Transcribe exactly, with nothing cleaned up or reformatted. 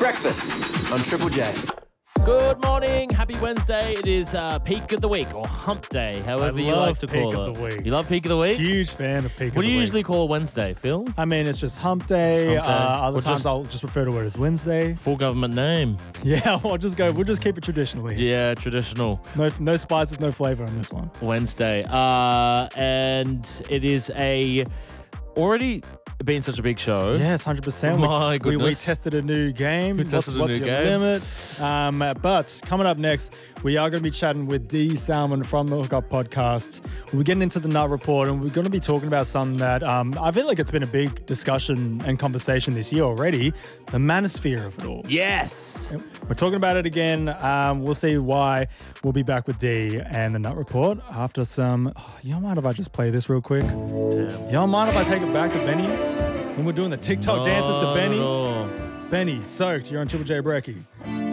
Breakfast on Triple J. Good morning, happy Wednesday. It is uh, peak of the week or hump day, however I you love like to peak call of it. the week. You love peak of the week? Huge fan of peak What of do you the usually week. call Wednesday, Phil? I mean, it's just hump day. Hump day. Uh, other Or times just- I'll just refer to it as Wednesday. Full government name. Yeah, we'll just go. We'll just keep it traditionally. Yeah, traditional No, no spices, no flavor on this one. Wednesday. Uh, and it is a already been such a big show. Yes, one hundred percent. My we, we, we goodness. tested a new game. We what's tested a what's new your game. limit? Um, but coming up next, we are going to be chatting with Dee Salmon from the Hookup Podcast. We're getting into the Nut Report, and we're going to be talking about something that um, I feel like it's been a big discussion and conversation this year already, the manosphere of it all. Yes. We're talking about it again. Um, we'll see why. We'll be back with Dee and the Nut Report after some... Oh, you don't mind if I just play this real quick? Damn. You don't mind if I take it back to Benny? When we're doing the TikTok dances to Benny? No. Benny, soaked. You're on Triple J Brekkie.